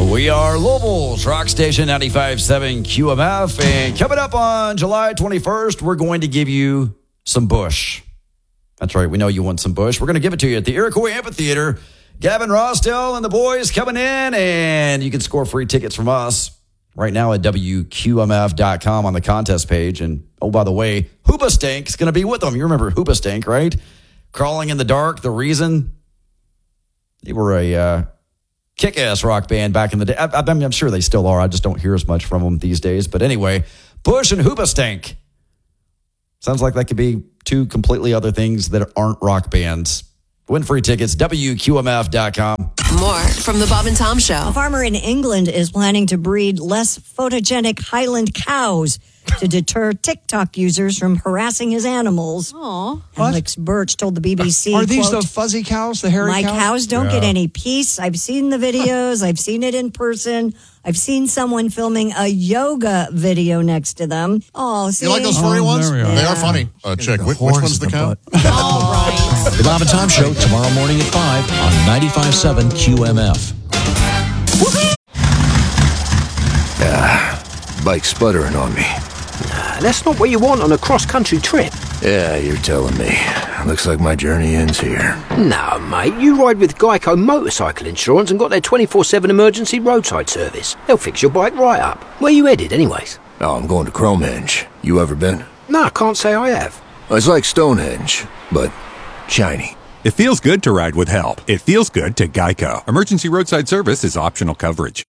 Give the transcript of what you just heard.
We are Louisville's Rock Station 95.7 QMF. And coming up on July 21st, we're going to give you some Bush. That's right. We know you want some Bush. We're going to give it to you at the Iroquois Amphitheater. Gavin Rossdale and the boys coming in, and you can score free tickets from us right now at WQMF.com on the contest page. And, oh, by the way, Hoobastank is going to be with them. You remember Hoobastank, right? Crawling in the Dark, The Reason. They were a kick-ass rock band back in the day. I'm sure they still are. I just don't hear as much from them these days. But anyway, Bush and Hoobastank. Sounds like that could be two completely other things that aren't rock bands. Win free tickets, WQMF.com. More from the Bob and Tom Show. A farmer in England is planning to breed less photogenic Highland cows to deter TikTok users from harassing his animals. Aww. Alex Birch told the BBC, Are these quote, the fuzzy cows, the hairy my cows? cows don't get any peace. I've seen the videos. I've seen it in person. I've seen someone filming a yoga video next to them. Oh, see? You like those furry ones? there we are. They are funny. Chick, which one's the cow? All right. The Bob and Tom Show tomorrow morning at 5 on 95.7 QMF. Bike sputtering on me. That's not what you want on a cross-country trip. Yeah, you're telling me. Looks like my journey ends here. No, mate, you ride with Geico Motorcycle Insurance and got their 24/7 emergency roadside service. They'll fix your bike right up. Where you headed, anyways? Oh, I'm going to Cromhenge. You ever been? No, I can't say I have. It's like Stonehenge, but shiny. It feels good to ride with help. It feels good to Geico. Emergency roadside service is optional coverage.